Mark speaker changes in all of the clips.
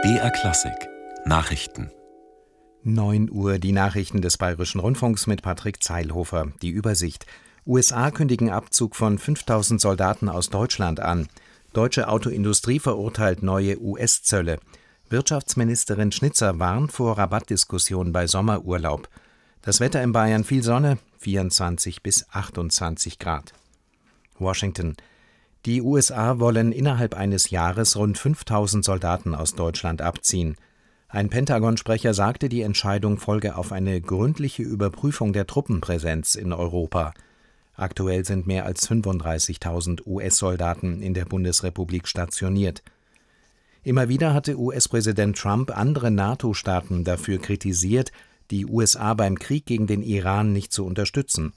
Speaker 1: BR Klassik Nachrichten
Speaker 2: 9 Uhr, die Nachrichten des Bayerischen Rundfunks mit Patrick Zeilhofer. Die Übersicht. USA kündigen Abzug von 5.000 Soldaten aus Deutschland an. Deutsche Autoindustrie verurteilt neue US-Zölle. Wirtschaftsministerin Schnitzer warnt vor Rabattdiskussion bei Sommerurlaub. Das Wetter in Bayern: viel Sonne, 24 bis 28 Grad. Washington. Die USA wollen innerhalb eines Jahres rund 5.000 Soldaten aus Deutschland abziehen. Ein Pentagon-Sprecher sagte, die Entscheidung folge auf eine gründliche Überprüfung der Truppenpräsenz in Europa. Aktuell sind mehr als 35.000 US-Soldaten in der Bundesrepublik stationiert. Immer wieder hatte US-Präsident Trump andere NATO-Staaten dafür kritisiert, die USA beim Krieg gegen den Iran nicht zu unterstützen.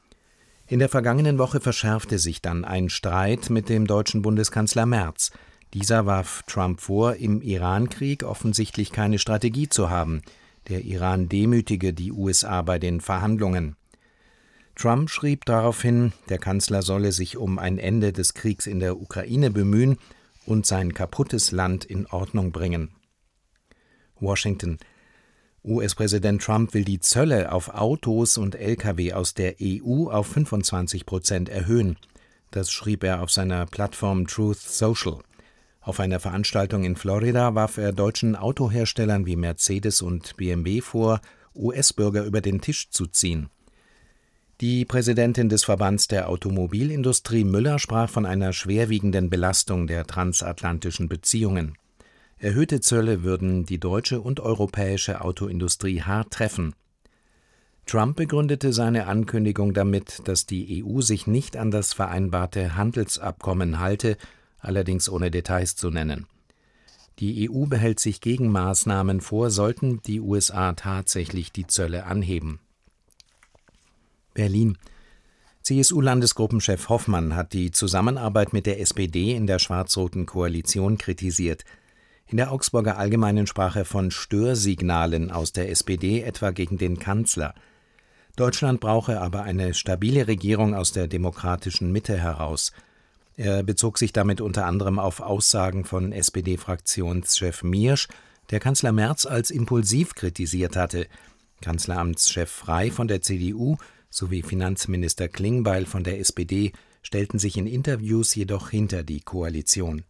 Speaker 2: In der vergangenen Woche verschärfte sich dann ein Streit mit dem deutschen Bundeskanzler Merz. Dieser warf Trump vor, im Iran-Krieg offensichtlich keine Strategie zu haben. Der Iran demütige die USA bei den Verhandlungen. Trump schrieb daraufhin, der Kanzler solle sich um ein Ende des Kriegs in der Ukraine bemühen und sein kaputtes Land in Ordnung bringen. Washington. US-Präsident Trump will die Zölle auf Autos und Lkw aus der EU auf 25% erhöhen. Das schrieb er auf seiner Plattform Truth Social. Auf einer Veranstaltung in Florida warf er deutschen Autoherstellern wie Mercedes und BMW vor, US-Bürger über den Tisch zu ziehen. Die Präsidentin des Verbands der Automobilindustrie Müller sprach von einer schwerwiegenden Belastung der transatlantischen Beziehungen. Erhöhte Zölle würden die deutsche und europäische Autoindustrie hart treffen. Trump begründete seine Ankündigung damit, dass die EU sich nicht an das vereinbarte Handelsabkommen halte, allerdings ohne Details zu nennen. Die EU behält sich Gegenmaßnahmen vor, sollten die USA tatsächlich die Zölle anheben. Berlin. CSU-Landesgruppenchef Hoffmann hat die Zusammenarbeit mit der SPD in der schwarz-roten Koalition kritisiert. In der Augsburger Allgemeinen sprach er von Störsignalen aus der SPD, etwa gegen den Kanzler. Deutschland brauche aber eine stabile Regierung aus der demokratischen Mitte heraus. Er bezog sich damit unter anderem auf Aussagen von SPD-Fraktionschef Miersch, der Kanzler Merz als impulsiv kritisiert hatte. Kanzleramtschef Frey von der CDU sowie Finanzminister Klingbeil von der SPD stellten sich in Interviews jedoch hinter die Koalition.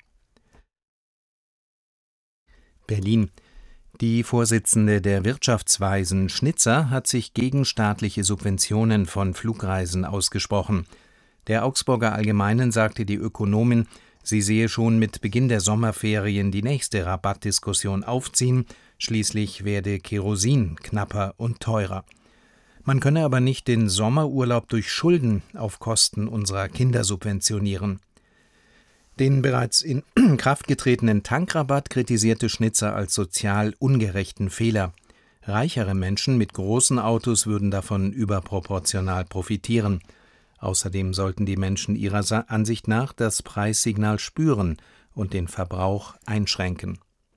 Speaker 2: Berlin. Die Vorsitzende der Wirtschaftsweisen Schnitzer hat sich gegen staatliche Subventionen von Flugreisen ausgesprochen. Der Augsburger Allgemeinen sagte die Ökonomin, sie sehe schon mit Beginn der Sommerferien die nächste Rabattdiskussion aufziehen, schließlich werde Kerosin knapper und teurer. Man könne aber nicht den Sommerurlaub durch Schulden auf Kosten unserer Kinder subventionieren. Den bereits in Kraft getretenen Tankrabatt kritisierte Schnitzer als sozial ungerechten Fehler. Reichere Menschen mit großen Autos würden davon überproportional profitieren. Außerdem sollten die Menschen ihrer Ansicht nach das Preissignal spüren und den Verbrauch einschränken.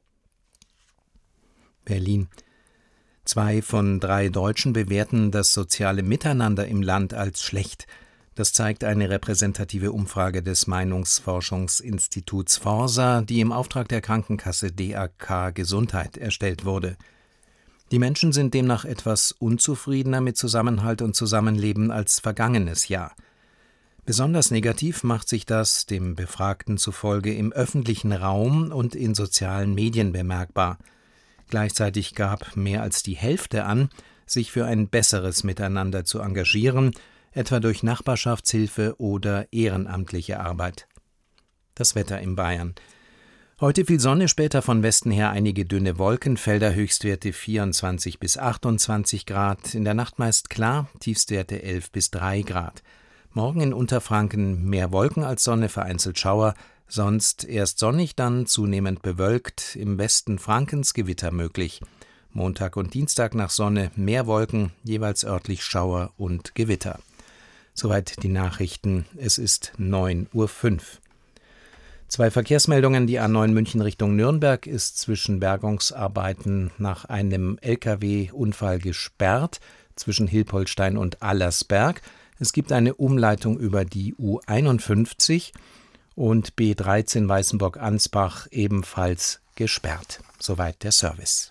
Speaker 2: Berlin. 2 von 3 Deutschen bewerten das soziale Miteinander im Land als schlecht. Das zeigt eine repräsentative Umfrage des Meinungsforschungsinstituts Forsa, die im Auftrag der Krankenkasse DAK Gesundheit erstellt wurde. Die Menschen sind demnach etwas unzufriedener mit Zusammenhalt und Zusammenleben als vergangenes Jahr. Besonders negativ macht sich das, dem Befragten zufolge, im öffentlichen Raum und in sozialen Medien bemerkbar. Gleichzeitig gab mehr als die Hälfte an, sich für ein besseres Miteinander zu engagieren, etwa durch Nachbarschaftshilfe oder ehrenamtliche Arbeit. Das Wetter in Bayern. Heute viel Sonne, später von Westen her einige dünne Wolkenfelder, Höchstwerte 24 bis 28 Grad, in der Nacht meist klar, Tiefstwerte 11 bis 3 Grad. Morgen in Unterfranken mehr Wolken als Sonne, vereinzelt Schauer, sonst erst sonnig, dann zunehmend bewölkt, im Westen Frankens Gewitter möglich. Montag und Dienstag nach Sonne mehr Wolken, jeweils örtlich Schauer und Gewitter. Soweit die Nachrichten. Es ist 9:05 Uhr. 2 Verkehrsmeldungen. Die A9 München Richtung Nürnberg ist zwischen Bergungsarbeiten nach einem Lkw-Unfall gesperrt, zwischen Hilpoltstein und Allersberg. Es gibt eine Umleitung über die U51 und B13 Weißenburg-Ansbach ebenfalls gesperrt. Soweit der Service.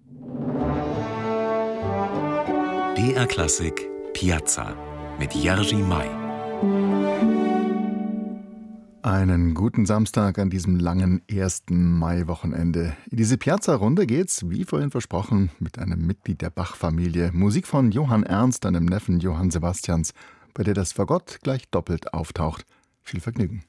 Speaker 1: BR Klassik Piazza mit Jerzy May.
Speaker 3: Einen guten Samstag an diesem langen 1. Mai-Wochenende. In diese Piazza-Runde geht's, wie vorhin versprochen, mit einem Mitglied der Bach-Familie. Musik von Johann Ernst, einem Neffen Johann Sebastians, bei der das Fagott gleich doppelt auftaucht. Viel Vergnügen.